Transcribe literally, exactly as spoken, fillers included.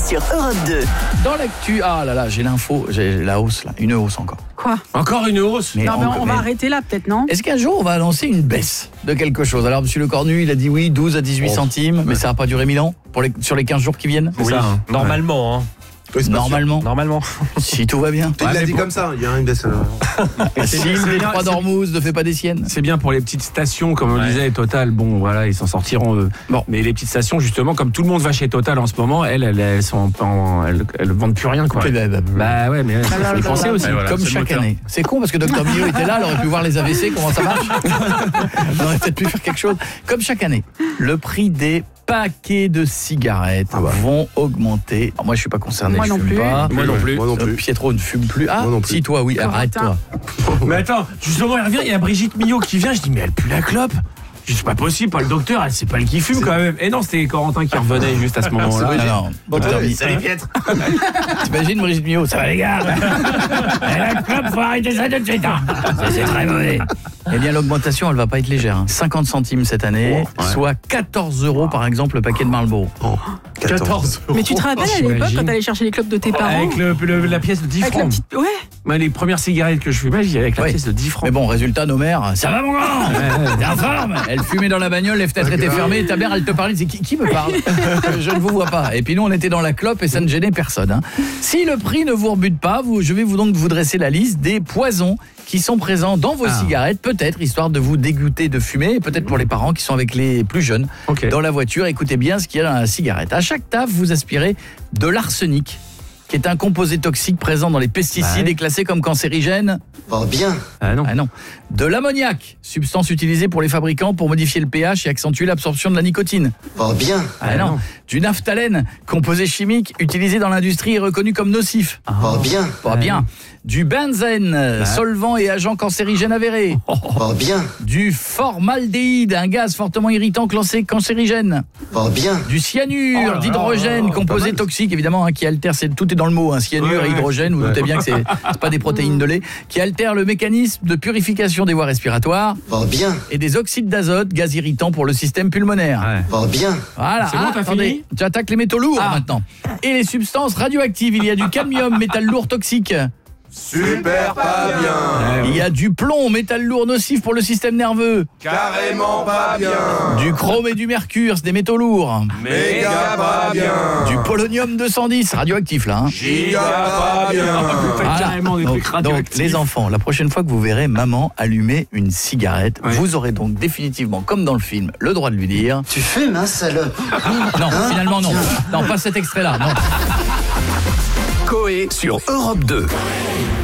sur Europe deux. Dans l'actu, ah là là, j'ai l'info, j'ai la hausse là, une hausse encore. Quoi ? Encore une hausse? Mais Non, mais on, on va mais- arrêter là, peut-être, non ? Est-ce qu'un jour on va annoncer une baisse de quelque chose? Alors monsieur Le Cornu, il a dit oui, douze à dix-huit Oh. centimes, mais ça va pas durer mille ans pour les, sur les quinze jours qui viennent? C'est ça, hein. Normalement, hein. Oui, c'est pas Normalement, Normalement. si tout va bien. sûr. Il Ouais, l'a mais dit pour- comme ça, il y a une baisse. euh, Si c'est le bien, détroit c'est- d'Ormuz ne fait pas des siennes. C'est bien pour les petites stations, comme on Ouais. disait, Total, bon voilà, ils s'en sortiront. euh. Bon. Mais les petites stations, justement, comme tout le monde va chez Total en ce moment, elles, elles, elles sont pas en- elles, elles vendent plus rien, quoi. Ok, bah, bah, bah. Bah ouais, mais il faut y penser aussi. Ouais, voilà, Comme c'est le chaque moteur. année. C'est con parce que docteur Millot était là, il aurait pu voir les A V C, comment ça marche. On aurait peut-être pu faire quelque chose. Comme chaque année, le prix des paquets de cigarettes Ah bah. vont augmenter. Alors moi, je suis pas concerné, Moi je non fume plus. pas. Moi non plus. Moi non Euh, plus. Pietro ne fume plus. Ah, Moi non plus. si toi, oui, Corentin. arrête-toi. Mais attends, justement, elle revient, il y a Brigitte Millot qui vient, je dis, mais elle pue la clope. Je dis, c'est pas possible, pas le docteur, elle, c'est pas elle qui fume quand même. Et non, c'était Corentin qui revenait juste à ce moment-là. Alors, docteur Ouais, Millot. salut Pietre. T'imagines Brigitte Millot? Ça va les gars? Eh, la clope, faut arrêter ça tout de suite. hein. Ça, c'est très mauvais. Eh bien, l'augmentation, elle va pas être légère. hein. cinquante centimes cette année, Oh, ouais. soit quatorze euros par exemple le paquet de Marlboro. quatorze euros. Mais tu te rappelles à l'époque J'imagine. quand t'allais chercher les clopes de tes parents ? Avec le, le- la pièce de dix Avec la francs. petite. Ouais. Moi, les premières cigarettes que je fumais, j'y allais avec la Oui. pièce de dix francs. Mais bon, résultat, nos mères, ça va mon grand? T'es en forme? Elle fumait dans la bagnole, les fenêtres étaient fermées, ta mère, elle te parlait, c'est qui, qui me parle? Je ne vous vois pas. Et puis nous, on était dans la clope et ça ne gênait personne. hein. Si le prix ne vous rebute pas, vous, je vais vous donc vous dresser la liste des poisons qui sont présents dans vos Ah. cigarettes, peut-être, histoire de vous dégoûter de fumer, et peut-être pour les parents qui sont avec les plus jeunes. Ok. Dans la voiture, écoutez bien ce qu'il y a dans la cigarette. À chaque taf, vous aspirez de l'arsenic, qui est un composé toxique présent dans les pesticides Ouais. et classé comme cancérigène. Oh bien. Ah non. Ah non. De l'ammoniac, substance utilisée pour les fabricants pour modifier le pH et accentuer l'absorption de la nicotine. Oh bien. Ah, Ah non. non. Du naphtalène, composé chimique utilisé dans l'industrie et reconnu comme nocif. Oh bien. Pas Ouais. bien. Du benzène, euh, solvant et agent cancérigène avéré. Oh bien. Du formaldéhyde, un gaz fortement irritant classé cancérigène. Oh bien. Du cyanure, Oh là là, d'hydrogène, pas composé mal. toxique évidemment, hein, qui altère, c'est, tout est dans le mot, hein, cyanure Ouais, et ouais. hydrogène, vous Ouais. doutez bien que c'est, c'est pas des protéines de lait, qui altère le mécanisme de purification des voies respiratoires Oh bien. et des oxydes d'azote, gaz irritant pour le système pulmonaire. Ouais. Oh bien. Voilà, C'est bon, Ah, t'as attendez, fini tu attaques les métaux lourds Ah. maintenant. Et les substances radioactives, il y a du cadmium, métal lourd toxique. Super pas bien. Il y a du plomb, métal lourd nocif pour le système nerveux. Carrément pas bien. Du chrome et du mercure, c'est des métaux lourds. Méga pas bien. Du polonium deux cent dix, radioactif là. hein. Giga pas bien. Faites Voilà. carrément des donc, trucs radioactifs. donc, les enfants, la prochaine fois que vous verrez maman allumer une cigarette, Ouais. vous aurez donc définitivement, comme dans le film, le droit de lui dire... Tu fumes, hein, salope. Non, finalement non. Non, pas cet extrait-là, non. Coé sur Europe deux.